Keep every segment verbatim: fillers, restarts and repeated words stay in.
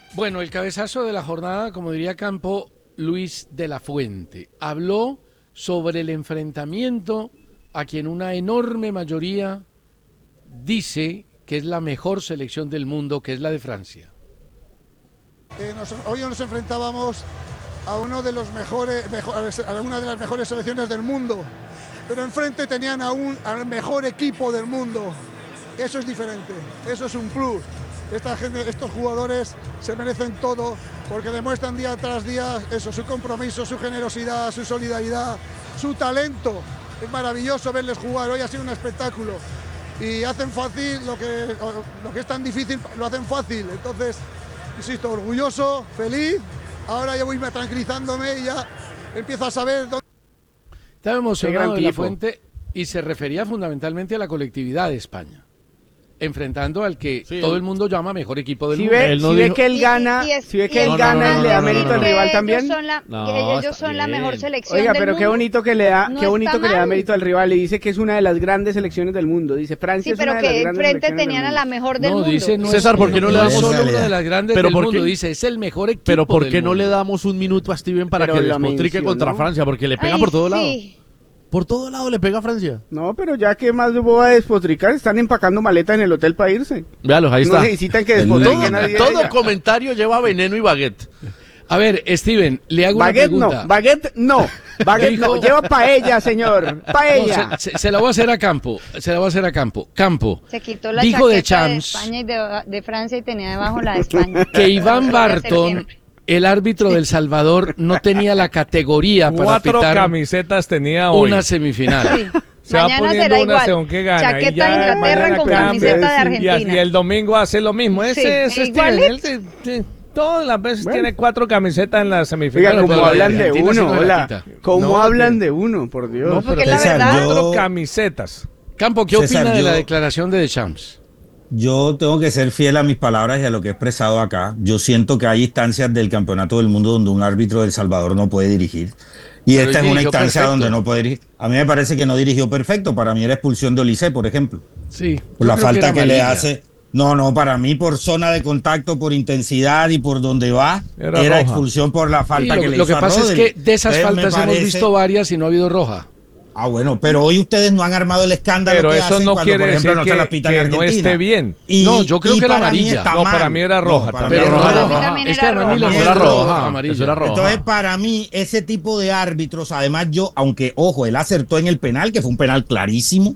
Bueno, el cabezazo de la jornada, como diría Campo, Luis de la Fuente, habló sobre el enfrentamiento a quien una enorme mayoría dice que es la mejor selección del mundo, que es la de Francia. Eh, nos, hoy nos enfrentábamos a uno de los mejores, mejor, a una de las mejores selecciones del mundo, pero enfrente tenían a un, al mejor equipo del mundo. Eso es diferente, eso es un plus. Esta gente, estos jugadores se merecen todo porque demuestran día tras día eso, su compromiso, su generosidad, su solidaridad, su talento. Es maravilloso verles jugar, hoy ha sido un espectáculo y hacen fácil lo que, lo que es tan difícil, lo hacen fácil. Entonces, insisto, orgulloso, feliz, ahora ya voy tranquilizándome y ya empiezo a saber dónde... Estaba emocionado de la Fuente y se refería fundamentalmente a la colectividad de España, enfrentando al que sí, todo el mundo llama mejor equipo del si mundo. Ve, no si ve que él gana, y, y es, si ve que él no, gana, no, no, le da mérito no, no, al rival ellos también. Son la, no, que ellos son la mejor selección Oiga, del pero mundo. qué bonito que le da, no qué bonito que mal. le da mérito al rival. Le dice que es una de las grandes selecciones del mundo. Dice Francia sí, es una de las grandes selecciones. Sí, pero que enfrente tenían a la mejor del no, mundo. Dice, no César, ¿por qué no, no le damos solo una de las grandes pero del por mundo? Qué? Dice, es el mejor equipo. Pero ¿por qué del no mundo? le damos un minuto a Steven para pero que despotrique contra Francia? Porque le pega Ay, por todo sí. lado. Por todo lado le pega a Francia. No, pero ya que más voy a despotricar, están empacando maletas en el hotel para irse. Véalos, ahí no está. No necesitan que despotriquen nadie. Todo comentario lleva veneno y baguette. A ver, Steven, le hago baguette una pregunta. No, baguette no, baguette no, lleva paella, señor, paella. No, se, se, se la voy a hacer a Campo, se la voy a hacer a Campo. Campo, se quitó la dijo chaqueta de, Champs, de España y de, de Francia y tenía debajo la de España. Que Iván Barton, el árbitro del Salvador, no tenía la categoría para Cuatro pitar camisetas tenía hoy. una semifinal. Sí. Se va mañana poniendo será una igual. según que gana. Chaqueta y ya de Inglaterra con camiseta de Argentina. Y, y el domingo hace lo mismo. Ese sí, es Steven. Él, sí, sí, todas las veces bueno. tiene cuatro camisetas en la semifinal. Oiga, como hablan de uno, no hola. Como no, hablan de uno, por Dios. No, porque la verdad. Cuatro camisetas. Campo, ¿qué César, opina de yo... la declaración de The Champs? Yo tengo que ser fiel a mis palabras y a lo que he expresado acá. Yo siento que hay instancias del Campeonato del Mundo donde un árbitro de El Salvador no puede dirigir. Y Pero esta es una instancia perfecto. donde no puede dirigir. A mí me parece que no dirigió perfecto. Para mí era expulsión de Olise, por ejemplo. Sí. Por la falta que, que le hace. No, no, para mí por zona de contacto, por intensidad y por donde va, era, era expulsión por la falta sí, que lo, le lo hizo que pasa a es que de esas Entonces, faltas parece... hemos visto varias y no ha habido roja. Ah, bueno, pero hoy ustedes no han armado el escándalo pero que eso hacen no cuando, quiere por ejemplo, decir no que, se la pitan que en no Argentina. esté bien. Y, no, yo creo que la amarilla. No, para mí era roja. No, también. Pero no, era roja. También Es era que a mí roja. la Era roja. amarilla. Eso era roja. Entonces, para mí, ese tipo de árbitros, además yo, aunque, ojo, él acertó en el penal, que fue un penal clarísimo,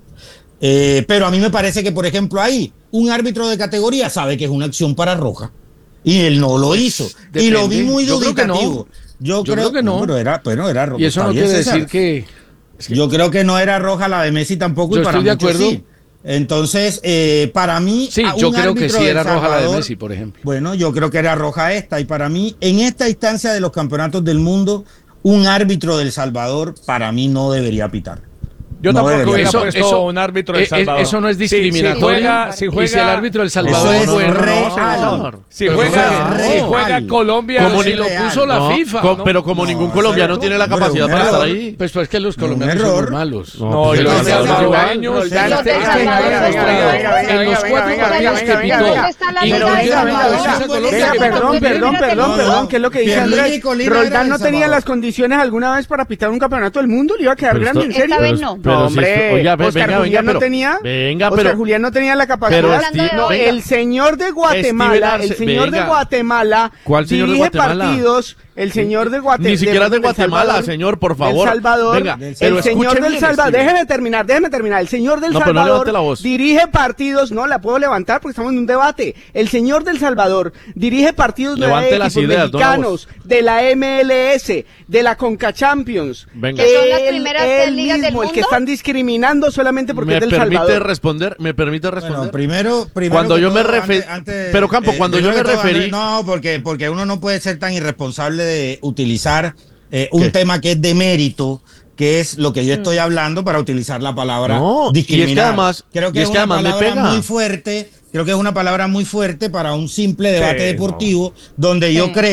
eh, pero a mí me parece que, por ejemplo, ahí, un árbitro de categoría sabe que es una acción para roja. Y él no lo hizo. Depende. Y lo vi muy Yo creo que no. dubitativo. Yo, Yo creo, creo que no. Pero era, pero era roja. Y eso no Está bien, quiere César. decir que... Es que yo creo que no era roja la de Messi tampoco. Yo y para estoy de muchos acuerdo. sí. Entonces, eh, para mí... Sí, a yo un creo que árbitro sí de era roja la de Salvador, Messi, por ejemplo. Bueno, yo creo que era roja esta. Y para mí, en esta instancia de los campeonatos del mundo, un árbitro del Salvador, para mí, no debería pitar. Yo No tampoco debería. hubiera Eso- puesto eso- un árbitro del eh, Salvador. eso no es Sí, si discriminatorio. juega, si juega, Y si el árbitro del Salvador Eso es es bueno, real. no, si Pero juega, eso es si real. juega Colombia, como es ni lo real. puso la No, FIFA. co- ¿no? pero como No, ningún eso colombiano es- tiene la hombre, capacidad un para estar error. ahí. Pues, pues es que los Un colombianos son error. muy malos. No, No, y pero los es que salvadoreños, Roldán, Los del venga, Salvador venga, son venga, buenos. venga, venga, En los venga, cuatro venga, partidos venga, que venga, pitó, venga. está la y liga Colombia del no Salvador. hizo a Colombia, Venga, que perdón, pitó perdón, bien. perdón, No, perdón, no. ¿qué es lo que dice Pierluigi Andrés? Colina era Roldán de no El tenía Salvador. las condiciones alguna vez para pitar un campeonato del mundo, le iba a quedar Pero grande, esto- en serio. Esta vez Pero- no. pero No, si hombre, esto- oiga, ve- Oscar venga, Julián venga, no pero- tenía, venga, Oscar pero- Julián no tenía la capacidad. pero hablando de No, hoy. el señor de Guatemala, Steven el Arce- señor de venga. Guatemala ¿Cuál señor de dirige Guatemala? partidos, el señor de Guatemala. Ni siquiera es de Guatemala, señor, por favor. El Salvador, Venga, el pero señor escuche del bien, Salvador, Steven. déjeme terminar, déjeme terminar. El señor del No, pero no Salvador levante la voz. dirige partidos, no la puedo levantar porque estamos en un debate. El señor del Salvador dirige partidos de Levante equipos las ideas, no la mexicanos, de la M L S, de la Conca Champions. Venga. Que son las Él- primeras él tres ligas del mismo, el que mundo. están discriminando solamente porque ¿Me es del permite Salvador. responder? ¿Me permite responder? Bueno, primero, primero Cuando que yo me todo, refe- antes- antes- pero, Campo, eh, cuando yo primero me que todo, referí- Andrés, no, porque, porque uno no puede ser tan irresponsable de utilizar eh, un ¿Qué? tema que es de mérito, que es lo que yo estoy hablando, para utilizar la palabra No, y es que discriminar. además- creo y que es es, que una además me palabra pega. muy fuerte, creo que es una palabra muy fuerte para un simple debate Sí, deportivo, donde yo Sí. creo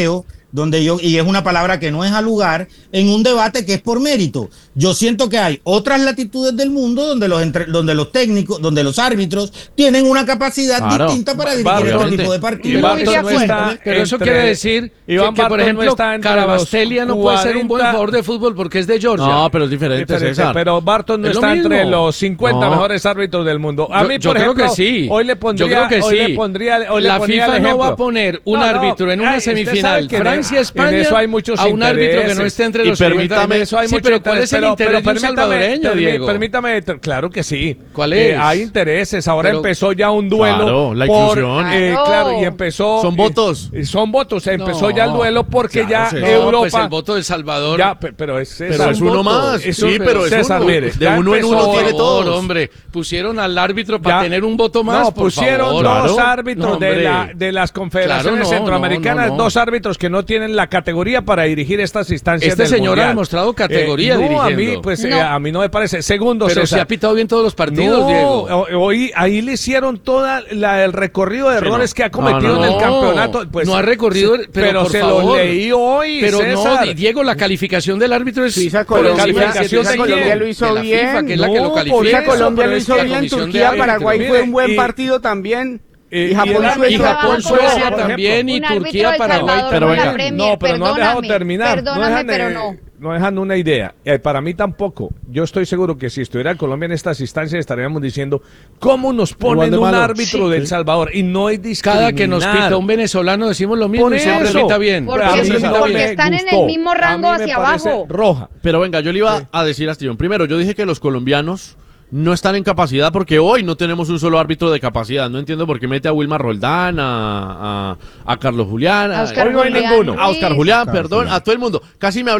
donde yo, y es una palabra que no es al lugar, en un debate que es por mérito. Yo siento que hay otras latitudes del mundo donde los entre, donde los técnicos, donde los árbitros tienen una capacidad claro. distinta para dirigir Barton, este tipo de partidos. Barton no está pero eso entre, quiere decir que, Iván que por Barton ejemplo, no está entre Carabastelia no puede ser un buen cuarenta jugador de fútbol porque es de Georgia. No, pero es diferente, diferente César. Pero Barton no es está entre los cincuenta no. mejores árbitros del mundo. A yo, mí, yo por creo ejemplo, que sí. hoy le pondría, yo creo que hoy sí. le pondría, hoy la le ponía FIFA el no ejemplo. va a poner un no, no, árbitro en una ay, semifinal Francia-España en eso hay muchos a un árbitro que no esté entre los y permítame, eso hay sí, mucho pero ¿cuál interés, es el pero, interés pero de un salvadoreño, permítame, Diego? Permítame, claro que sí. ¿Cuál Eh, es? hay intereses. Ahora pero, empezó ya un duelo. Claro, la por, inclusión. eh, Claro. claro, y empezó. Son votos. Eh, son votos. Empezó No, ya el duelo porque claro, ya sí. No, Europa. pues el voto de Salvador. Ya, pe- pero es César. Pero es uno voto. más. Es Sí, un- pero es César, uno. mire, De ya uno en uno empezó- tiene Por todos. favor, hombre, pusieron al árbitro para Ya- tener un voto más. No, por pusieron favor. dos Claro. árbitros No, de, hombre. la, de las confederaciones Claro, no, centroamericanas, no, no, no. dos árbitros que no tienen la categoría para dirigir estas instancias Este del señor mundial. ha demostrado categoría Eh, no, dirigiendo. a mí, pues, No. eh, a mí no me parece. Segundo, Pero César. se ha pitado bien todos los partidos, no, Diego. o- hoy ahí le hicieron toda la, el recorrido de Sí, errores no. que ha cometido No, no, en el no. campeonato. Pues, No ha recorrido, sí, pero por se favor. lo leí hoy, Pero César. no, Diego, la calificación del árbitro es Suiza, por Colombia, encima de calificación Suiza, de Colombia quién? lo hizo de la bien. FIFA, que es la No, que lo por califica. Suiza, eso, Colombia pero lo es hizo que la bien, comisión de Turquía, árbitros. Paraguay Mire, fue un buen y- partido también. Eh, Y Japón, el árbitro- Y Suecia. Japón, Por Suecia ejemplo, también, y un árbitro Turquía, del Paraguay. Salvador pero con la venga, Premier, no, pero no han dejado perdóname, terminar. Perdóname, no dejan, pero eh, no. no dejan una idea. Eh, para mí tampoco. Yo estoy seguro que si estuviera Colombia en estas instancias estaríamos diciendo cómo nos ponen de un malo. árbitro Sí. del Salvador y no hay discriminar. Cada que nos pita un venezolano decimos lo mismo Por y siempre eso. pita bien. Porque- A mí Siempre no pita porque me bien. están en el gustó. mismo A rango mí me hacia parece abajo. roja. Pero venga, yo le iba a decir a Steven. Primero, yo dije que los colombianos no están en capacidad porque hoy no tenemos un solo árbitro de capacidad. No entiendo por qué mete a Wilmar Roldán, a, a, a Carlos Julián, A Oscar Hoy no hay Julián ninguno. a Oscar Ruiz. Julián, Oscar perdón, Julián. a todo el mundo. Casi me